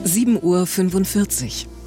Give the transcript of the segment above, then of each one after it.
7:45 Uhr.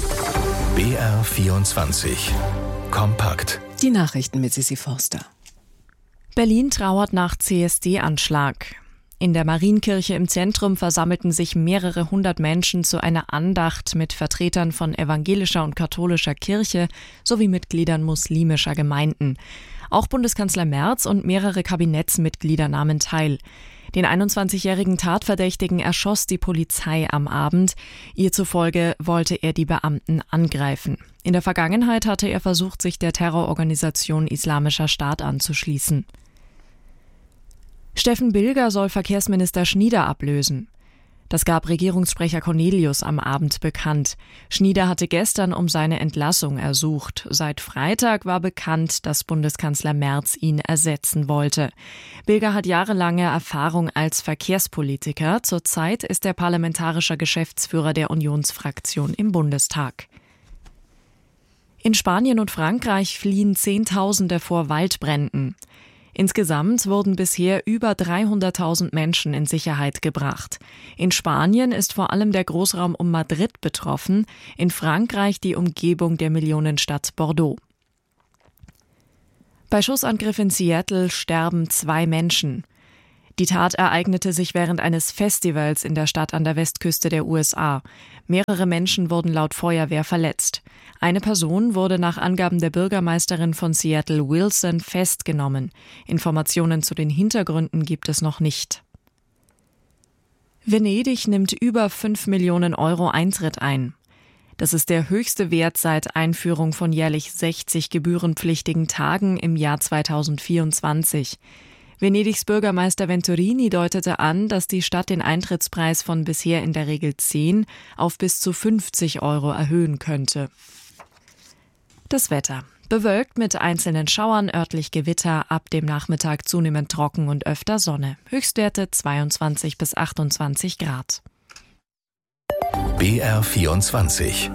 BR24 Kompakt. Die Nachrichten mit Sissi Forster. Berlin trauert nach CSD-Anschlag. In der Marienkirche im Zentrum versammelten sich mehrere hundert Menschen zu einer Andacht mit Vertretern von evangelischer und katholischer Kirche sowie Mitgliedern muslimischer Gemeinden. Auch Bundeskanzler Merz und mehrere Kabinettsmitglieder nahmen teil. Den 21-jährigen Tatverdächtigen erschoss die Polizei am Abend. Ihr zufolge wollte er die Beamten angreifen. In der Vergangenheit hatte er versucht, sich der Terrororganisation Islamischer Staat anzuschließen. Steffen Bilger soll Verkehrsminister Schnieder ablösen. Das gab Regierungssprecher Cornelius am Abend bekannt. Schnieder hatte gestern um seine Entlassung ersucht. Seit Freitag war bekannt, dass Bundeskanzler Merz ihn ersetzen wollte. Bilger hat jahrelange Erfahrung als Verkehrspolitiker. Zurzeit ist er parlamentarischer Geschäftsführer der Unionsfraktion im Bundestag. In Spanien und Frankreich fliehen Zehntausende vor Waldbränden. Insgesamt wurden bisher über 300.000 Menschen in Sicherheit gebracht. In Spanien ist vor allem der Großraum um Madrid betroffen, in Frankreich die Umgebung der Millionenstadt Bordeaux. Bei Schussangriff in Seattle sterben 2 Menschen. Die Tat ereignete sich während eines Festivals in der Stadt an der Westküste der USA. Mehrere Menschen wurden laut Feuerwehr verletzt. Eine Person wurde nach Angaben der Bürgermeisterin von Seattle, Wilson, festgenommen. Informationen zu den Hintergründen gibt es noch nicht. Venedig nimmt über 5 Millionen Euro Eintritt ein. Das ist der höchste Wert seit Einführung von jährlich 60 gebührenpflichtigen Tagen im Jahr 2024. Venedigs Bürgermeister Venturini deutete an, dass die Stadt den Eintrittspreis von bisher in der Regel 10 auf bis zu 50 Euro erhöhen könnte. Das Wetter. Bewölkt mit einzelnen Schauern, örtlich Gewitter, ab dem Nachmittag zunehmend trocken und öfter Sonne. Höchstwerte 22 bis 28 Grad. BR24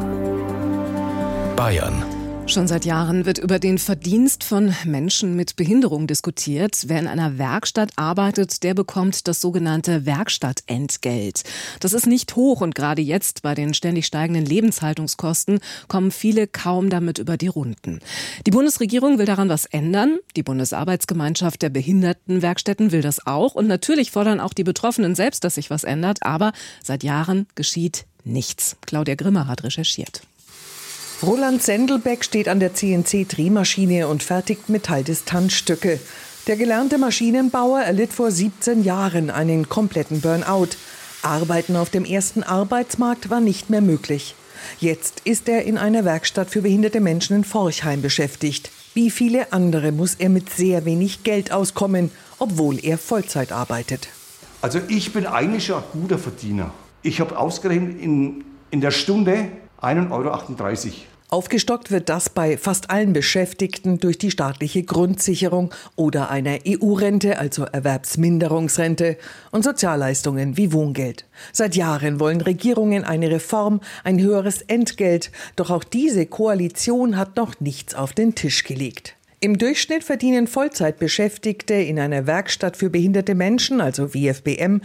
Bayern. Schon seit Jahren wird über den Verdienst von Menschen mit Behinderung diskutiert. Wer in einer Werkstatt arbeitet, der bekommt das sogenannte Werkstattentgelt. Das ist nicht hoch und gerade jetzt bei den ständig steigenden Lebenshaltungskosten kommen viele kaum damit über die Runden. Die Bundesregierung will daran was ändern. Die Bundesarbeitsgemeinschaft der Behindertenwerkstätten will das auch. Und natürlich fordern auch die Betroffenen selbst, dass sich was ändert. Aber seit Jahren geschieht nichts. Claudia Grimmer hat recherchiert. Roland Sendelbeck steht an der CNC-Drehmaschine und fertigt Metalldistanzstücke. Der gelernte Maschinenbauer erlitt vor 17 Jahren einen kompletten Burnout. Arbeiten auf dem ersten Arbeitsmarkt war nicht mehr möglich. Jetzt ist er in einer Werkstatt für behinderte Menschen in Forchheim beschäftigt. Wie viele andere muss er mit sehr wenig Geld auskommen, obwohl er Vollzeit arbeitet. Also ich bin eigentlich schon ein guter Verdiener. Ich habe ausgerechnet in der Stunde 1,38 €. Aufgestockt wird das bei fast allen Beschäftigten durch die staatliche Grundsicherung oder einer EU-Rente, also Erwerbsminderungsrente, und Sozialleistungen wie Wohngeld. Seit Jahren wollen Regierungen eine Reform, ein höheres Entgelt, doch auch diese Koalition hat noch nichts auf den Tisch gelegt. Im Durchschnitt verdienen Vollzeitbeschäftigte in einer Werkstatt für behinderte Menschen, also WFBM,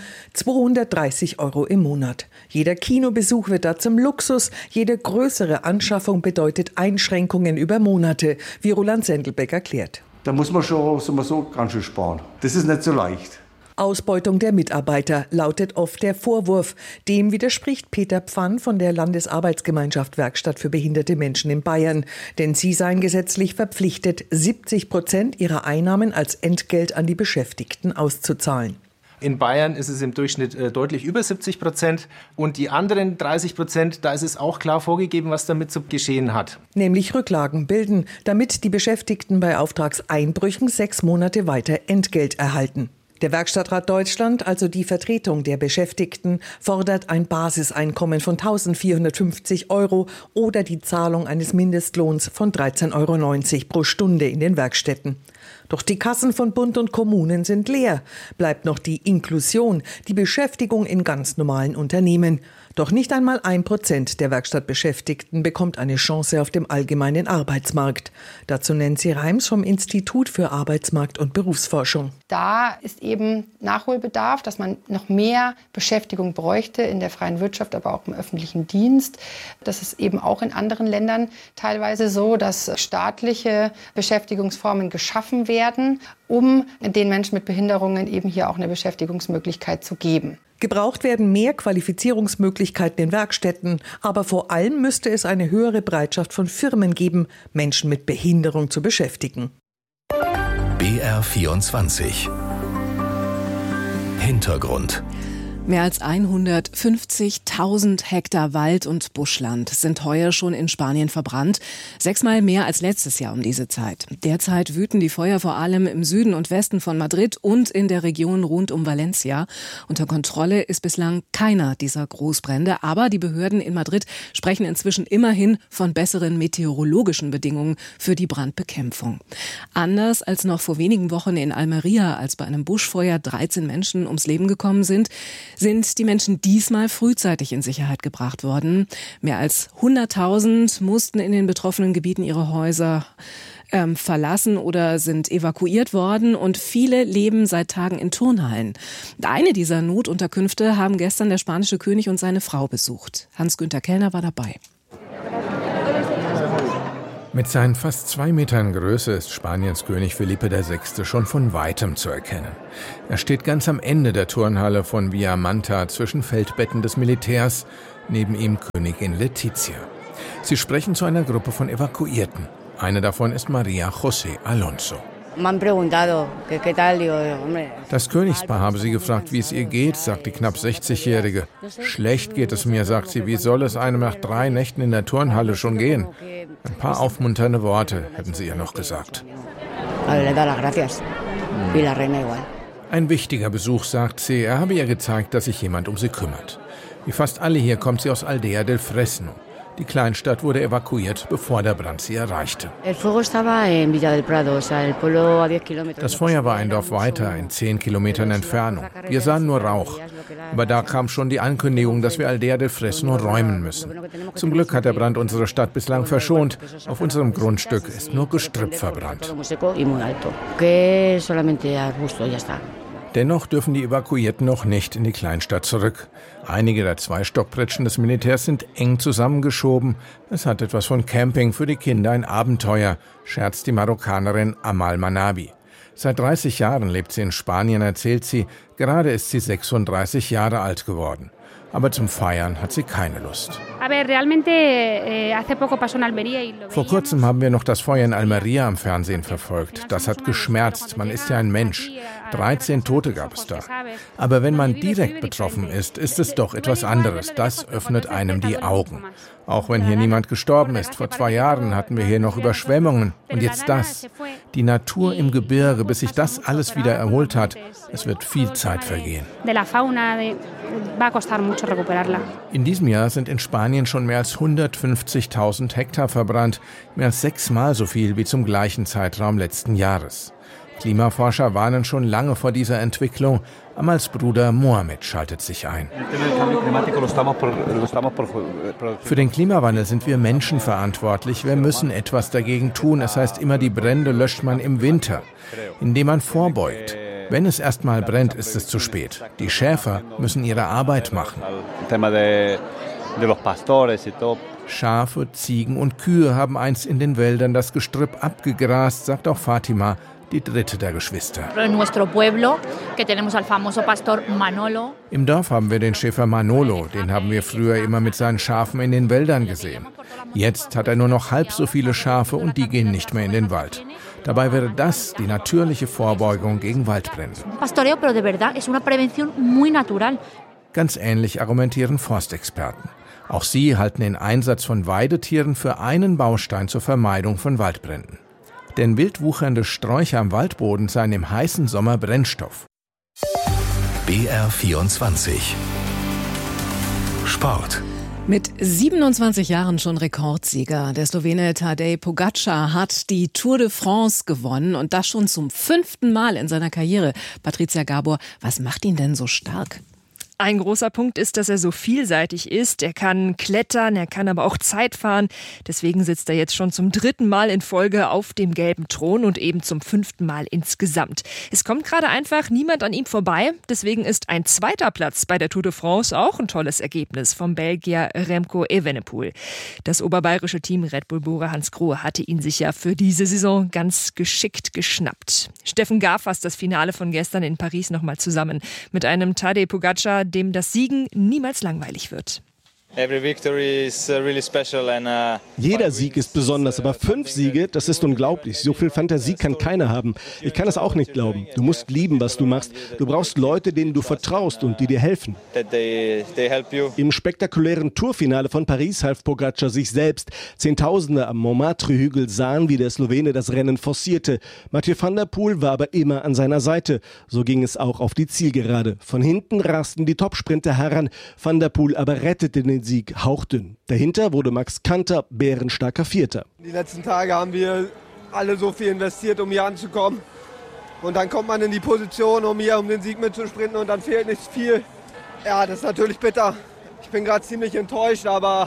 230 € im Monat. Jeder Kinobesuch wird da zum Luxus, jede größere Anschaffung bedeutet Einschränkungen über Monate, wie Roland Sendelbeck erklärt. Da muss man schon so ganz schön sparen. Das ist nicht so leicht. Ausbeutung der Mitarbeiter lautet oft der Vorwurf. Dem widerspricht Peter Pfann von der Landesarbeitsgemeinschaft Werkstatt für behinderte Menschen in Bayern. Denn sie seien gesetzlich verpflichtet, 70% ihrer Einnahmen als Entgelt an die Beschäftigten auszuzahlen. In Bayern ist es im Durchschnitt deutlich über 70% und die anderen 30%, da ist es auch klar vorgegeben, was damit zu geschehen hat. Nämlich Rücklagen bilden, damit die Beschäftigten bei Auftragseinbrüchen 6 Monate weiter Entgelt erhalten. Der Werkstattrat Deutschland, also die Vertretung der Beschäftigten, fordert ein Basiseinkommen von 1.450 € oder die Zahlung eines Mindestlohns von 13,90 € pro Stunde in den Werkstätten. Doch die Kassen von Bund und Kommunen sind leer. Bleibt noch die Inklusion, die Beschäftigung in ganz normalen Unternehmen. Doch nicht einmal 1% der Werkstattbeschäftigten bekommt eine Chance auf dem allgemeinen Arbeitsmarkt. Dazu Nancy Reims vom Institut für Arbeitsmarkt und Berufsforschung. Da ist eben Nachholbedarf, dass man noch mehr Beschäftigung bräuchte in der freien Wirtschaft, aber auch im öffentlichen Dienst. Das ist eben auch in anderen Ländern teilweise so, dass staatliche Beschäftigungsformen geschaffen werden, um den Menschen mit Behinderungen eben hier auch eine Beschäftigungsmöglichkeit zu geben. Gebraucht werden mehr Qualifizierungsmöglichkeiten in Werkstätten, aber vor allem müsste es eine höhere Bereitschaft von Firmen geben, Menschen mit Behinderung zu beschäftigen. BR24 Hintergrund. Mehr als 150.000 Hektar Wald und Buschland sind heuer schon in Spanien verbrannt. 6-mal mehr als letztes Jahr um diese Zeit. Derzeit wüten die Feuer vor allem im Süden und Westen von Madrid und in der Region rund um Valencia. Unter Kontrolle ist bislang keiner dieser Großbrände. Aber die Behörden in Madrid sprechen inzwischen immerhin von besseren meteorologischen Bedingungen für die Brandbekämpfung. Anders als noch vor wenigen Wochen in Almería, als bei einem Buschfeuer 13 Menschen ums Leben gekommen sind die Menschen diesmal frühzeitig in Sicherheit gebracht worden. Mehr als 100.000 mussten in den betroffenen Gebieten ihre Häuser verlassen oder sind evakuiert worden und viele leben seit Tagen in Turnhallen. Eine dieser Notunterkünfte haben gestern der spanische König und seine Frau besucht. Hans-Günther Kellner war dabei. Mit seinen fast 2 Metern Größe ist Spaniens König Felipe VI. Schon von Weitem zu erkennen. Er steht ganz am Ende der Turnhalle von Via Manta zwischen Feldbetten des Militärs, neben ihm Königin Letizia. Sie sprechen zu einer Gruppe von Evakuierten. Eine davon ist Maria José Alonso. Das Königspaar habe sie gefragt, wie es ihr geht, sagt die knapp 60-Jährige. Schlecht geht es mir, sagt sie. Wie soll es einem nach 3 Nächten in der Turnhalle schon gehen? Ein paar aufmunternde Worte hätten sie ihr noch gesagt. Ein wichtiger Besuch, sagt sie. Er habe ihr gezeigt, dass sich jemand um sie kümmert. Wie fast alle hier kommt sie aus Aldea del Fresno. Die Kleinstadt wurde evakuiert, bevor der Brand sie erreichte. Das Feuer war ein Dorf weiter, in 10 Kilometern Entfernung. Wir sahen nur Rauch. Aber da kam schon die Ankündigung, dass wir Aldea del Fresno räumen müssen. Zum Glück hat der Brand unsere Stadt bislang verschont. Auf unserem Grundstück ist nur Gestrüpp verbrannt. Dennoch dürfen die Evakuierten noch nicht in die Kleinstadt zurück. Einige der 2 Stockpritschen des Militärs sind eng zusammengeschoben. Es hat etwas von Camping für die Kinder, ein Abenteuer, scherzt die Marokkanerin Amal Manabi. Seit 30 Jahren lebt sie in Spanien, erzählt sie. Gerade ist sie 36 Jahre alt geworden. Aber zum Feiern hat sie keine Lust. Vor kurzem haben wir noch das Feuer in Almería am Fernsehen verfolgt. Das hat geschmerzt. Man ist ja ein Mensch. 13 Tote gab es da. Aber wenn man direkt betroffen ist, ist es doch etwas anderes. Das öffnet einem die Augen. Auch wenn hier niemand gestorben ist. Vor 2 Jahren hatten wir hier noch Überschwemmungen. Und jetzt das. Die Natur im Gebirge, bis sich das alles wieder erholt hat. Es wird viel Zeit vergehen. In diesem Jahr sind in Spanien schon mehr als 150.000 Hektar verbrannt. Mehr als 6-mal so viel wie zum gleichen Zeitraum letzten Jahres. Klimaforscher warnen schon lange vor dieser Entwicklung. Amals Bruder Mohamed schaltet sich ein. Für den Klimawandel sind wir Menschen verantwortlich. Wir müssen etwas dagegen tun. Es heißt immer, die Brände löscht man im Winter, indem man vorbeugt. Wenn es erstmal brennt, ist es zu spät. Die Schäfer müssen ihre Arbeit machen. Schafe, Ziegen und Kühe haben einst in den Wäldern das Gestrüpp abgegrast, sagt auch Fatima, die dritte der Geschwister. Im Dorf haben wir den Schäfer Manolo, den haben wir früher immer mit seinen Schafen in den Wäldern gesehen. Jetzt hat er nur noch halb so viele Schafe und die gehen nicht mehr in den Wald. Dabei wäre das die natürliche Vorbeugung gegen Waldbrände. Ganz ähnlich argumentieren Forstexperten. Auch sie halten den Einsatz von Weidetieren für einen Baustein zur Vermeidung von Waldbränden. Denn wildwuchernde Sträucher am Waldboden seien im heißen Sommer Brennstoff. BR24 Sport. Mit 27 Jahren schon Rekordsieger. Der Slowene Tadej Pogačar hat die Tour de France gewonnen und das schon zum 5. Mal in seiner Karriere. Patricia Gabor, was macht ihn denn so stark? Ein großer Punkt ist, dass er so vielseitig ist. Er kann klettern, er kann aber auch Zeit fahren. Deswegen sitzt er jetzt schon zum 3. Mal in Folge auf dem gelben Thron und eben zum 5. Mal insgesamt. Es kommt gerade einfach niemand an ihm vorbei. Deswegen ist ein 2. Platz bei der Tour de France auch ein tolles Ergebnis vom Belgier Remco Evenepoel. Das oberbayerische Team Red Bull Bora Hansgrohe hatte ihn sich ja für diese Saison ganz geschickt geschnappt. Steffen Gahr fasst das Finale von gestern in Paris nochmal zusammen mit einem Tadej Pogačar, dem das Siegen niemals langweilig wird. Jeder Sieg ist besonders, aber 5 Siege, das ist unglaublich. So viel Fantasie kann keiner haben. Ich kann es auch nicht glauben. Du musst lieben, was du machst. Du brauchst Leute, denen du vertraust und die dir helfen. Im spektakulären Tourfinale von Paris half Pogačar sich selbst. Zehntausende am Montmartre-Hügel sahen, wie der Slowene das Rennen forcierte. Mathieu van der Poel war aber immer an seiner Seite. So ging es auch auf die Zielgerade. Von hinten rasten die Topsprinter heran. Van der Poel aber rettete den Sieg hauchdünn. Dahinter wurde Max Kanter bärenstarker Vierter. Die letzten Tage haben wir alle so viel investiert, um hier anzukommen. Und dann kommt man in die Position, um hier um den Sieg mitzusprinten und dann fehlt nicht viel. Ja, das ist natürlich bitter. Ich bin gerade ziemlich enttäuscht, aber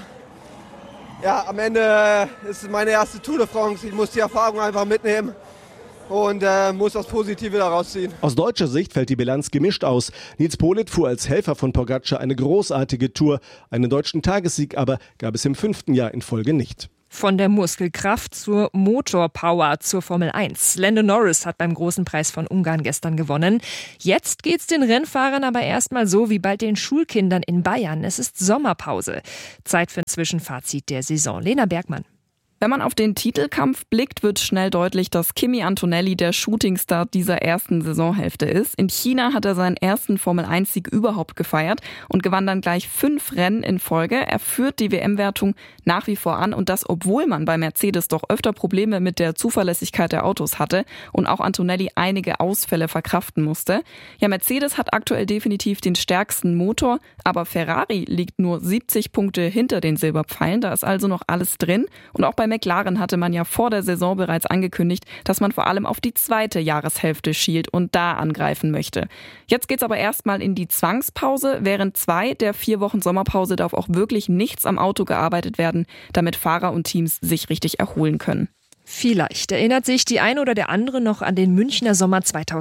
ja, am Ende ist es meine erste Tour de France. Ich muss die Erfahrung einfach mitnehmen und muss das Positive daraus ziehen. Aus deutscher Sicht fällt die Bilanz gemischt aus. Nils Politt fuhr als Helfer von Pogačar eine großartige Tour. Einen deutschen Tagessieg aber gab es im 5. Jahr in Folge nicht. Von der Muskelkraft zur Motorpower zur Formel 1. Lando Norris hat beim Großen Preis von Ungarn gestern gewonnen. Jetzt geht's den Rennfahrern aber erstmal so wie bald den Schulkindern in Bayern. Es ist Sommerpause. Zeit für ein Zwischenfazit der Saison. Lena Bergmann. Wenn man auf den Titelkampf blickt, wird schnell deutlich, dass Kimi Antonelli der Shootingstar dieser ersten Saisonhälfte ist. In China hat er seinen ersten Formel-1-Sieg überhaupt gefeiert und gewann dann gleich 5 Rennen in Folge. Er führt die WM-Wertung nach wie vor an und das, obwohl man bei Mercedes doch öfter Probleme mit der Zuverlässigkeit der Autos hatte und auch Antonelli einige Ausfälle verkraften musste. Ja, Mercedes hat aktuell definitiv den stärksten Motor, aber Ferrari liegt nur 70 Punkte hinter den Silberpfeilen. Da ist also noch alles drin. Und auch bei McLaren hatte man ja vor der Saison bereits angekündigt, dass man vor allem auf die 2. Jahreshälfte schielt und da angreifen möchte. Jetzt geht's aber erstmal in die Zwangspause. Während 2 der 4 Wochen Sommerpause darf auch wirklich nichts am Auto gearbeitet werden, damit Fahrer und Teams sich richtig erholen können. Vielleicht erinnert sich die eine oder der andere noch an den Münchner Sommer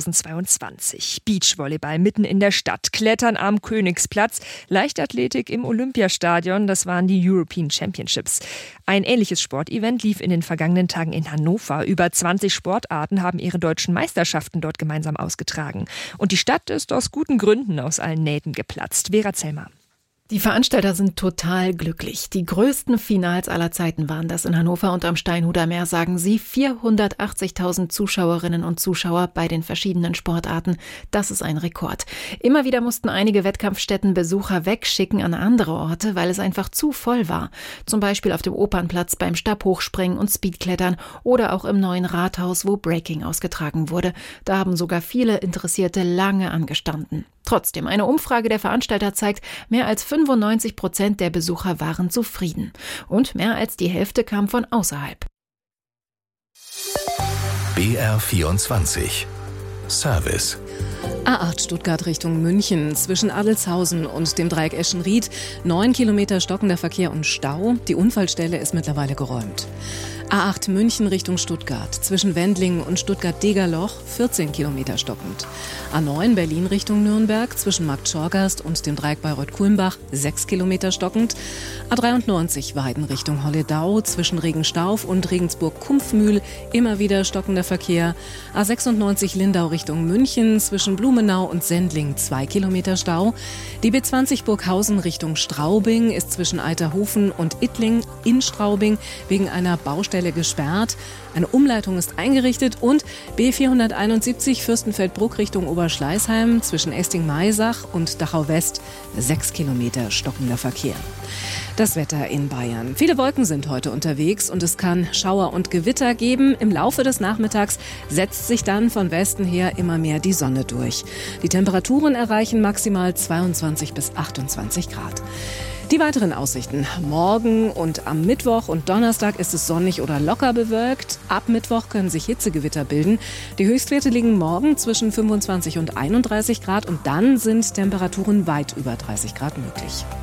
2022. Beachvolleyball mitten in der Stadt, Klettern am Königsplatz, Leichtathletik im Olympiastadion, das waren die European Championships. Ein ähnliches Sportevent lief in den vergangenen Tagen in Hannover. Über 20 Sportarten haben ihre deutschen Meisterschaften dort gemeinsam ausgetragen. Und die Stadt ist aus guten Gründen aus allen Nähten geplatzt. Vera Zellmer. Die Veranstalter sind total glücklich. Die größten Finals aller Zeiten waren das in Hannover und am Steinhuder Meer, sagen sie. 480.000 Zuschauerinnen und Zuschauer bei den verschiedenen Sportarten. Das ist ein Rekord. Immer wieder mussten einige Wettkampfstätten Besucher wegschicken an andere Orte, weil es einfach zu voll war. Zum Beispiel auf dem Opernplatz beim Stabhochspringen und Speedklettern oder auch im neuen Rathaus, wo Breaking ausgetragen wurde. Da haben sogar viele Interessierte lange angestanden. Trotzdem, eine Umfrage der Veranstalter zeigt, mehr als 95% der Besucher waren zufrieden. Und mehr als die Hälfte kam von außerhalb. BR24 Service. A8 Stuttgart Richtung München zwischen Adelzhausen und dem Dreieck Eschenried. 9 Kilometer stockender Verkehr und Stau. Die Unfallstelle ist mittlerweile geräumt. A8 München Richtung Stuttgart zwischen Wendlingen und Stuttgart-Degerloch 14 Kilometer stockend. A9 Berlin Richtung Nürnberg zwischen Marktschorgast und dem Dreieck Bayreuth-Kulmbach 6 Kilometer stockend. A93 Weiden Richtung Holledau zwischen Regenstauf und Regensburg-Kumpfmühl immer wieder stockender Verkehr. A96 Lindau Richtung München zwischen Blumenau und Sendling 2 Kilometer Stau. Die B20 Burghausen Richtung Straubing ist zwischen Eiterhofen und Ittling in Straubing wegen einer Baustelle gesperrt. Eine Umleitung ist eingerichtet und B471 Fürstenfeldbruck Richtung Oberschleißheim zwischen Esting-Maisach und Dachau-West 6 Kilometer stockender Verkehr. Das Wetter in Bayern. Viele Wolken sind heute unterwegs und es kann Schauer und Gewitter geben. Im Laufe des Nachmittags setzt sich dann von Westen her immer mehr die Sonne durch. Die Temperaturen erreichen maximal 22 bis 28 Grad. Die weiteren Aussichten. Morgen und am Mittwoch und Donnerstag ist es sonnig oder locker bewölkt. Ab Mittwoch können sich Hitzegewitter bilden. Die Höchstwerte liegen morgen zwischen 25 und 31 Grad und dann sind Temperaturen weit über 30 Grad möglich.